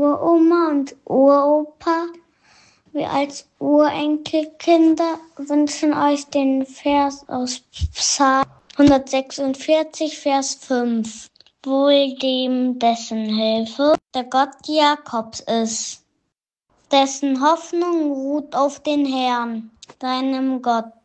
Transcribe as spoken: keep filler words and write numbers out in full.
Uroma und Uropa, wir als Urenkelkinder wünschen euch den Vers aus Psalm hundertsechsundvierzig, Vers fünf. Wohl dem, dessen Hilfe der Gott Jakobs ist, dessen Hoffnung ruht auf den Herrn, deinem Gott.